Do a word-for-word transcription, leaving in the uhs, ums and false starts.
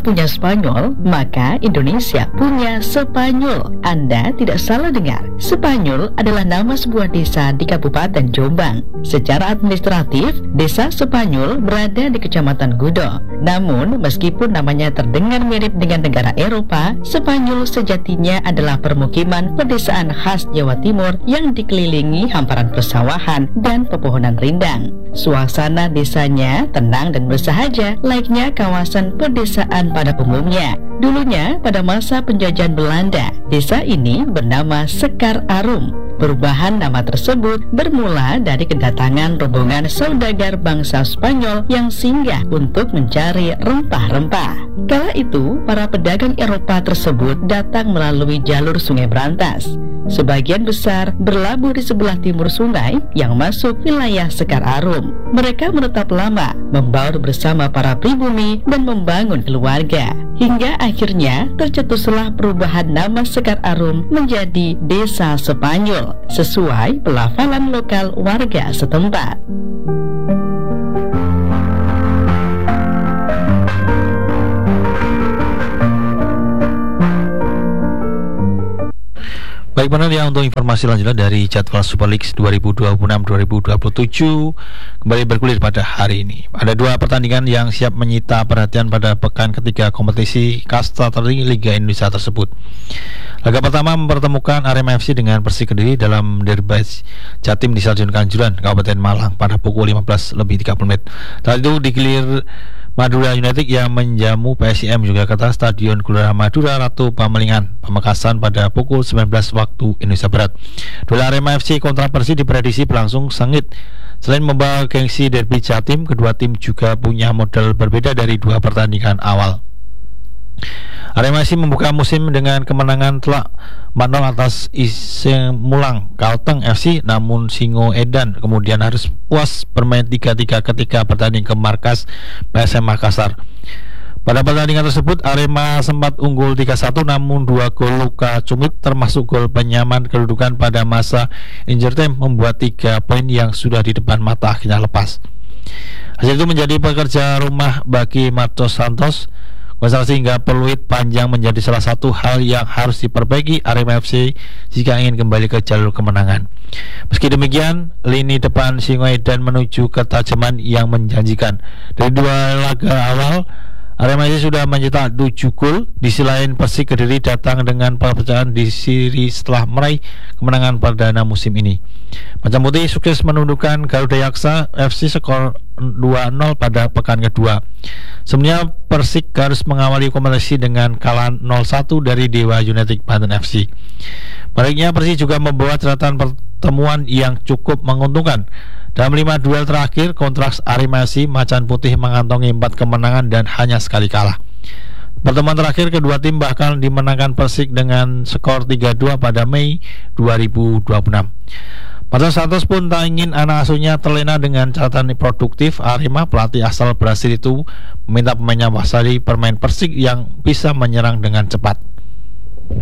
punya Spanyol, maka Indonesia punya Sepanyol. Anda tidak salah dengar. Sepanyol adalah nama sebuah desa di Kabupaten Jombang. Secara administratif, Desa Sepanyol berada di Kecamatan Gudo. Namun, meskipun namanya terdengar mirip dengan negara Eropa, Sepanyol sejatinya adalah permukiman pedesaan khas Jawa Timur yang dikelilingi hamparan persawahan dan pepohonan rindang. Suasana desanya tenang dan bersahaja, layaknya kawasan pedesaan pada umumnya. Dulunya, pada masa penjajahan Belanda, desa ini bernama Sekar Arum. Perubahan nama tersebut bermula dari kedatangan rombongan saudagar bangsa Spanyol yang singgah untuk mencari rempah-rempah. Kala itu, para pedagang Eropa tersebut datang melalui jalur Sungai Brantas. Sebagian besar berlabuh di sebelah timur sungai yang masuk wilayah Sekar Arum. Mereka menetap lama, membaur bersama para pribumi dan membangun keluarga. Hingga akhirnya tercetuslah perubahan nama Sekar Arum menjadi Desa Sepanyol, sesuai pelafalan lokal warga setempat. Baik benar ya, untuk informasi lanjutan dari jadwal Super League dua ribu dua puluh enam dua ribu dua puluh tujuh kembali bergulir pada hari ini. Ada dua pertandingan yang siap menyita perhatian pada pekan ketiga kompetisi kasta tertinggi Liga Indonesia tersebut. Laga pertama mempertemukan Arema F C dengan Persik Kediri dalam derby Jatim di Stadion Kanjuruhan, Kabupaten Malang pada pukul lima belas lebih tiga puluh menit. Saat itu digilir Madura United yang menjamu P S I M juga kata Stadion Gelora Madura Ratu Pamelingan, Pamekasan pada pukul sembilan belas waktu Indonesia Barat. Duel Arema F C kontra Persik diprediksi berlangsung sengit. Selain membawa gengsi derby Jatim, kedua tim juga punya modal berbeda dari dua pertandingan awal. Arema F C membuka musim dengan kemenangan telak empat nol atas Iseng Mulang Kalteng F C, namun Singo Edan kemudian harus puas bermain tiga tiga ketika bertanding ke markas P S M Makassar. Pada pertandingan tersebut Arema sempat unggul tiga satu, namun dua gol Luka Cumit termasuk gol penyaman kedudukan pada masa injury time membuat tiga poin yang sudah di depan mata akhirnya lepas. Hasil itu menjadi pekerja rumah bagi Marcos Santos. Konsentrasi hingga peluit panjang menjadi salah satu hal yang harus diperbaiki Arema F C jika ingin kembali ke jalur kemenangan. Meski demikian, lini depan Singoedan menuju ketajaman yang menjanjikan. Dari dua laga awal, Arema F C sudah mencetak tujuh gol. Di sisi lain, Persik Kediri datang dengan perpecahan di seri setelah meraih kemenangan perdana musim ini. Macan Putih sukses menundukkan Garuda Yaksa F C skor dua nol pada pekan kedua. Sebenarnya Persik harus mengawali kompetisi dengan kalah nol satu dari Dewa United Banten F C. Baliknya Persik juga membawa catatan pertemuan yang cukup menguntungkan. Dalam lima duel terakhir kontrak Arema F C, Macan Putih mengantongi empat kemenangan dan hanya sekali kalah. Pertemuan terakhir kedua tim bahkan dimenangkan Persik dengan skor tiga dua pada Mei dua ribu dua puluh enam. Marcos Santos pun tak ingin anak asuhnya terlena dengan catatan produktif Arema. Pelatih asal Brasil itu meminta pemainnya waspada permain Persik yang bisa menyerang dengan cepat.